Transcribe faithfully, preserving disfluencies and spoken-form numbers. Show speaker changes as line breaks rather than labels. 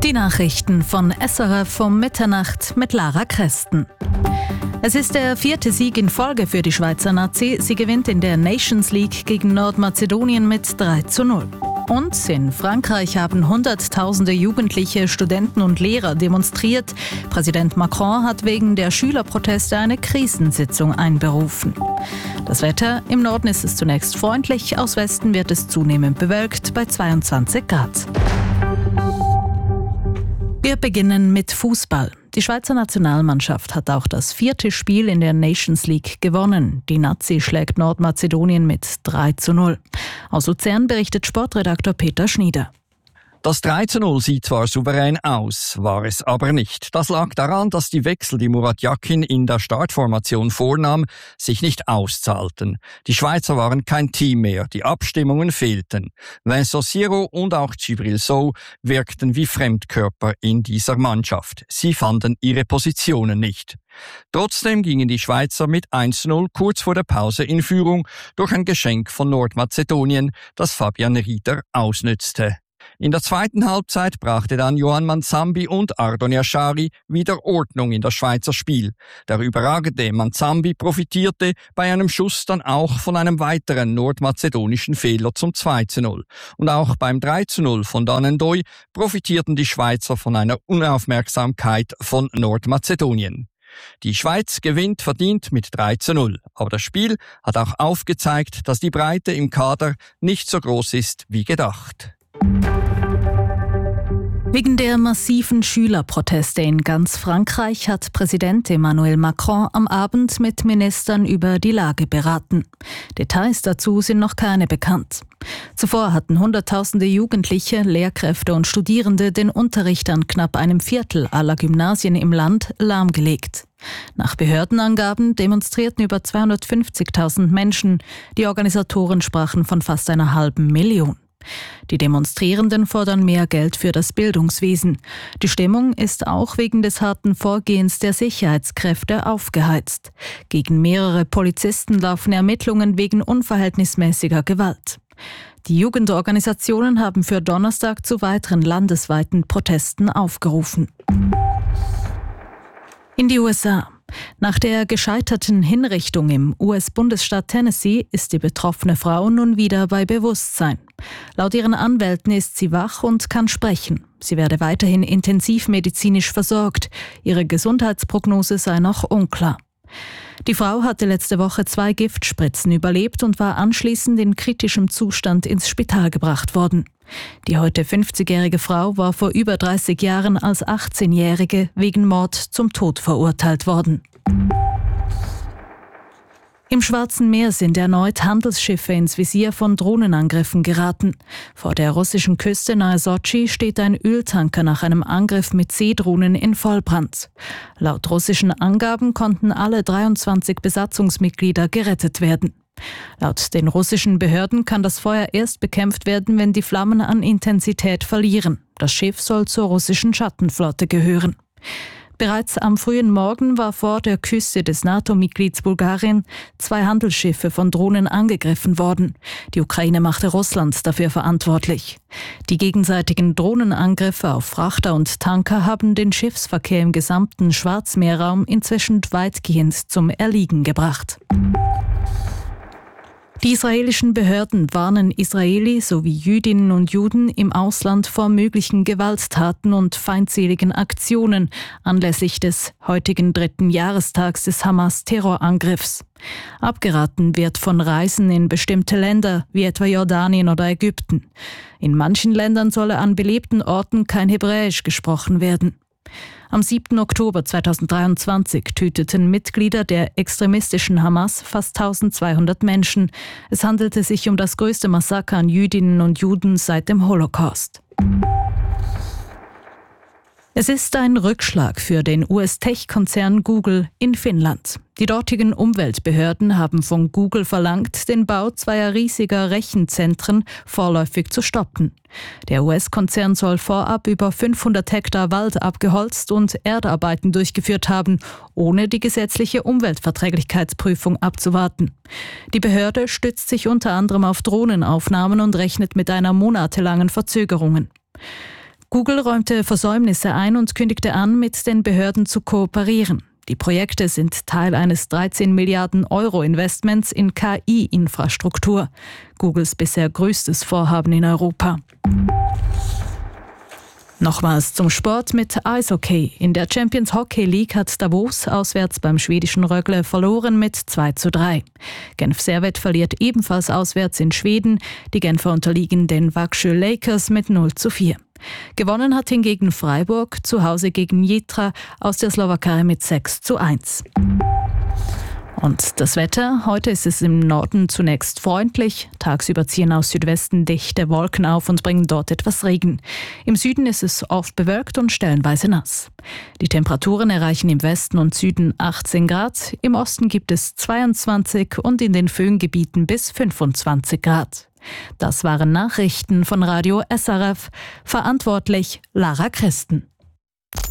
Die Nachrichten von S R F um Mitternacht mit Lara Kresten. Es ist der vierte Sieg in Folge für die Schweizer Nazi. Sie gewinnt in der Nations League gegen Nordmazedonien mit drei zu null. Und in Frankreich haben Hunderttausende Jugendliche, Studenten und Lehrer demonstriert. Präsident Macron hat wegen der Schülerproteste eine Krisensitzung einberufen. Das Wetter: im Norden ist es zunächst freundlich, aus Westen wird es zunehmend bewölkt bei zweiundzwanzig Grad. Wir beginnen mit Fußball. Die Schweizer Nationalmannschaft hat auch das vierte Spiel in der Nations League gewonnen. Die Nazi schlägt Nordmazedonien mit drei zu null. Aus Luzern berichtet Sportredakteur Peter Schnieder.
Das drei zu null sieht zwar souverän aus, war es aber nicht. Das lag daran, dass die Wechsel, die Murat Yakin in der Startformation vornahm, sich nicht auszahlten. Die Schweizer waren kein Team mehr, die Abstimmungen fehlten. Vincent Siro und auch Djibril Sow wirkten wie Fremdkörper in dieser Mannschaft. Sie fanden ihre Positionen nicht. Trotzdem gingen die Schweizer mit eins zu null kurz vor der Pause in Führung durch ein Geschenk von Nordmazedonien, das Fabian Rieder ausnützte. In der zweiten Halbzeit brachte dann Yohan Manzambi und Ardon Yashari wieder Ordnung in das Schweizer Spiel. Der überragende Manzambi profitierte bei einem Schuss dann auch von einem weiteren nordmazedonischen Fehler zum zwei zu null. Und auch beim drei zu null von Danendoy profitierten die Schweizer von einer Unaufmerksamkeit von Nordmazedonien. Die Schweiz gewinnt verdient mit drei zu null. Aber das Spiel hat auch aufgezeigt, dass die Breite im Kader nicht so groß ist wie gedacht.
Wegen der massiven Schülerproteste in ganz Frankreich hat Präsident Emmanuel Macron am Abend mit Ministern über die Lage beraten. Details dazu sind noch keine bekannt. Zuvor hatten Hunderttausende Jugendliche, Lehrkräfte und Studierende den Unterricht an knapp einem Viertel aller Gymnasien im Land lahmgelegt. Nach Behördenangaben demonstrierten über zweihundertfünfzigtausend Menschen. Die Organisatoren sprachen von fast einer halben Million. Die Demonstrierenden fordern mehr Geld für das Bildungswesen. Die Stimmung ist auch wegen des harten Vorgehens der Sicherheitskräfte aufgeheizt. Gegen mehrere Polizisten laufen Ermittlungen wegen unverhältnismäßiger Gewalt. Die Jugendorganisationen haben für Donnerstag zu weiteren landesweiten Protesten aufgerufen. In die U S A. Nach der gescheiterten Hinrichtung im U S-Bundesstaat Tennessee ist die betroffene Frau nun wieder bei Bewusstsein. Laut ihren Anwälten ist sie wach und kann sprechen. Sie werde weiterhin intensivmedizinisch versorgt. Ihre Gesundheitsprognose sei noch unklar. Die Frau hatte letzte Woche zwei Giftspritzen überlebt und war anschließend in kritischem Zustand ins Spital gebracht worden. Die heute fünfzigjährige Frau war vor über dreißig Jahren als achtzehnjährige wegen Mord zum Tod verurteilt worden. Im Schwarzen Meer sind erneut Handelsschiffe ins Visier von Drohnenangriffen geraten. Vor der russischen Küste nahe Sotschi steht ein Öltanker nach einem Angriff mit Seedrohnen in Vollbrand. Laut russischen Angaben konnten alle dreiundzwanzig Besatzungsmitglieder gerettet werden. Laut den russischen Behörden kann das Feuer erst bekämpft werden, wenn die Flammen an Intensität verlieren. Das Schiff soll zur russischen Schattenflotte gehören. Bereits am frühen Morgen war vor der Küste des NATO-Mitglieds Bulgarien zwei Handelsschiffe von Drohnen angegriffen worden. Die Ukraine machte Russland dafür verantwortlich. Die gegenseitigen Drohnenangriffe auf Frachter und Tanker haben den Schiffsverkehr im gesamten Schwarzmeerraum inzwischen weitgehend zum Erliegen gebracht. Die israelischen Behörden warnen Israeli sowie Jüdinnen und Juden im Ausland vor möglichen Gewalttaten und feindseligen Aktionen anlässlich des heutigen dritten Jahrestags des Hamas-Terrorangriffs. Abgeraten wird von Reisen in bestimmte Länder, wie etwa Jordanien oder Ägypten. In manchen Ländern solle an belebten Orten kein Hebräisch gesprochen werden. Am siebten Oktober zweitausenddreiundzwanzig töteten Mitglieder der extremistischen Hamas fast eintausendzweihundert Menschen. Es handelte sich um das größte Massaker an Jüdinnen und Juden seit dem Holocaust. Es ist ein Rückschlag für den U S-Tech-Konzern Google in Finnland. Die dortigen Umweltbehörden haben von Google verlangt, den Bau zweier riesiger Rechenzentren vorläufig zu stoppen. Der U S-Konzern soll vorab über fünfhundert Hektar Wald abgeholzt und Erdarbeiten durchgeführt haben, ohne die gesetzliche Umweltverträglichkeitsprüfung abzuwarten. Die Behörde stützt sich unter anderem auf Drohnenaufnahmen und rechnet mit einer monatelangen Verzögerung. Google räumte Versäumnisse ein und kündigte an, mit den Behörden zu kooperieren. Die Projekte sind Teil eines dreizehn Milliarden Euro Investments in K I-Infrastruktur. Googles bisher größtes Vorhaben in Europa. Nochmals zum Sport mit Eishockey. In der Champions Hockey League hat Davos auswärts beim schwedischen Rögle verloren mit zwei zu drei. Genf Servette verliert ebenfalls auswärts in Schweden. Die Genfer unterliegen den Växjö Lakers mit null zu vier. Gewonnen hat hingegen Freiburg zu Hause gegen Nitra aus der Slowakei mit sechs zu eins. Und das Wetter? Heute ist es im Norden zunächst freundlich. Tagsüber ziehen aus Südwesten dichte Wolken auf und bringen dort etwas Regen. Im Süden ist es oft bewölkt und stellenweise nass. Die Temperaturen erreichen im Westen und Süden achtzehn Grad, im Osten gibt es zweiundzwanzig und in den Föhngebieten bis fünfundzwanzig Grad. Das waren Nachrichten von Radio S R F. Verantwortlich Lara Christen.